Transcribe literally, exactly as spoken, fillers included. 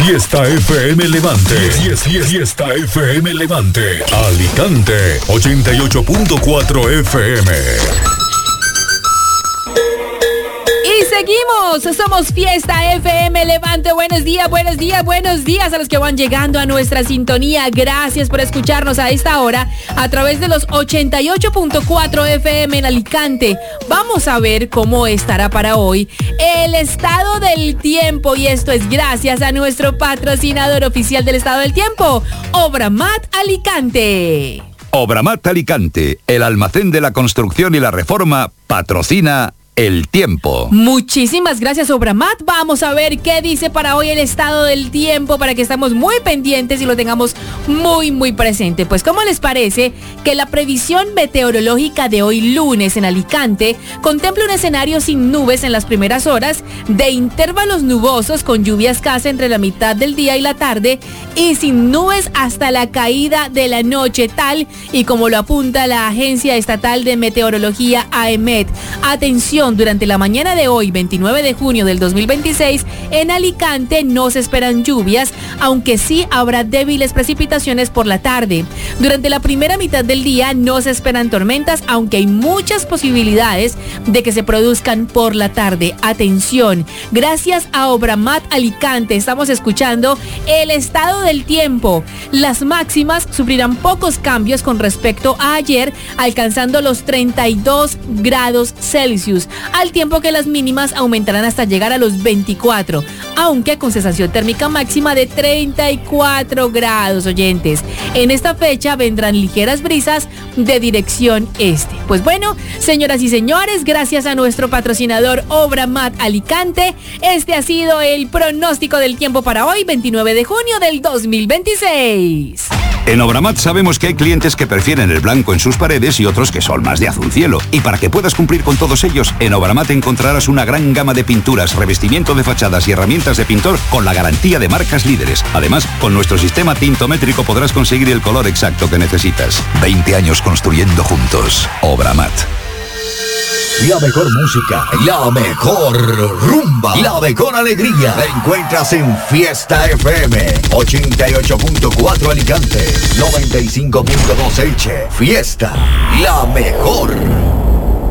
Fiesta F M Levante. Fiesta, Fiesta F M Levante. Alicante, ochenta y ocho punto cuatro F M. Y seguimos, somos Fiesta F M Levante. Buenos días, buenos días, buenos días a los que van llegando a nuestra sintonía. Gracias por escucharnos a esta hora a través de los ochenta y ocho punto cuatro F M en Alicante. Vamos a ver cómo estará para hoy el estado del tiempo, y esto es gracias a nuestro patrocinador oficial del estado del tiempo, Obramat Alicante. Obramat Alicante, el almacén de la construcción y la reforma, patrocina el tiempo. Muchísimas gracias, Obramat. Vamos a ver qué dice para hoy el estado del tiempo, para que estemos muy pendientes y lo tengamos muy muy presente. Pues, ¿cómo les parece que la previsión meteorológica de hoy lunes en Alicante contempla un escenario sin nubes en las primeras horas, de intervalos nubosos con lluvia escasa entre la mitad del día y la tarde, y sin nubes hasta la caída de la noche, tal y como lo apunta la Agencia Estatal de Meteorología AEMET? Atención, durante la mañana de hoy, veintinueve de junio del dos mil veintiséis, en Alicante no se esperan lluvias, aunque sí habrá débiles precipitaciones por la tarde. Durante la primera mitad del día no se esperan tormentas, aunque hay muchas posibilidades de que se produzcan por la tarde. Atención, gracias a Obramat Alicante estamos escuchando el estado del tiempo. Las máximas sufrirán pocos cambios con respecto a ayer, alcanzando los treinta y dos grados Celsius, al tiempo que las mínimas aumentarán hasta llegar a los veinticuatro, aunque con sensación térmica máxima de treinta y cuatro grados, oyentes. En esta fecha vendrán ligeras brisas de dirección este. Pues bueno, señoras y señores, gracias a nuestro patrocinador Obramat Alicante, este ha sido el pronóstico del tiempo para hoy, veintinueve de junio del dos mil veintiséis. En Obramat sabemos que hay clientes que prefieren el blanco en sus paredes y otros que son más de azul cielo. Y para que puedas cumplir con todos ellos, en Obramat encontrarás una gran gama de pinturas, revestimiento de fachadas y herramientas de pintor con la garantía de marcas líderes. Además, con nuestro sistema tintométrico podrás conseguir el color exacto que necesitas. veinte años construyendo juntos. Obramat. La mejor música, la mejor rumba, la mejor alegría la encuentras en Fiesta F M. ochenta y ocho punto cuatro Alicante, noventa y cinco punto dos Elche. Fiesta, la mejor.